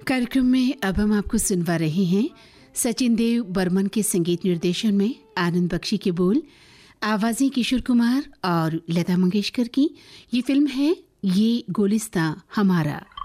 कार्यक्रम में अब हम आपको सुनवा रहे हैं सचिन देव बर्मन के संगीत निर्देशन में आनंद बख्शी के बोल, आवाजें किशोर कुमार और लता मंगेशकर की। ये फिल्म है ये गोलिस्तां हमारा।